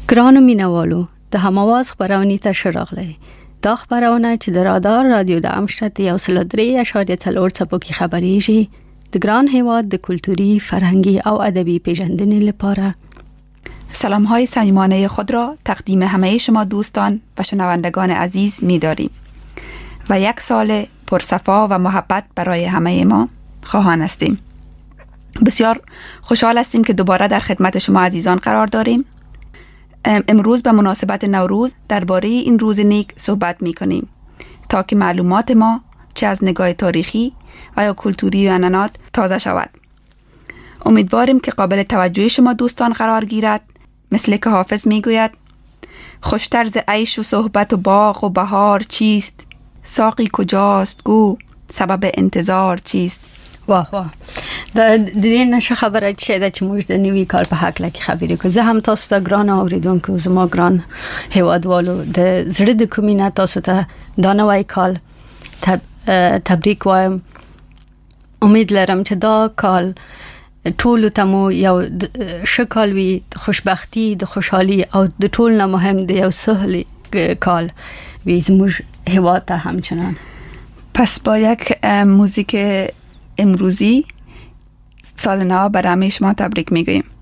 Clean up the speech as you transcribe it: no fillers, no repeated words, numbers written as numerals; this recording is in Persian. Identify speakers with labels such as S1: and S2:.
S1: ګرانو مینوالو د هماواز خبرونې ته ښه راغلی. دا خبرونه چې د رادار رادیو د امشتت 103.4 څپو کې خبریږي د ګران هیواد د کلتوری، فرهنگی او ادبی پیژندنې لپاره.
S2: سلام های صمیمانه خود را تقدیم همه شما دوستان و شنوندگان عزیز می داریم و یک سال پرصفا و محبت برای همه ما خواهان هستیم. بسیار خوشحال هستیم که دوباره در خدمت شما عزیزان قرار داریم. امروز به مناسبت نوروز درباره این روز نیک صحبت می کنیم تا که معلومات ما چه از نگاه تاریخی و یا کلتوری و عنعنات تازه شود. امیدواریم که قابل توجه شما دوستان قرار گیرد، مثل که حافظ می گوید: خوشتر ز عیش و صحبت و باغ و بهار چیست؟ ساقی کجاست گو سبب انتظار چیست؟
S1: واه واه، د دې نشه خبره چې موږ د نوي کال په حق لکه خبرې کوو. زه هم تاسو ته ګران اوریدونکو، زما ګران هیوادوالو، د زړه د کومینه تاسو ته دا نوی کال تبریک وایم. امید لرم چې دا کال ټول ته مو یو ښه کال وي، د خوشبختی، د خوشحالي او د ټول نه مهم د یو سهل کال وي زموږ هیواد ته همچنان.
S2: پس با یک موزیک امروزی سال نو برای شما تبریک میگوییم.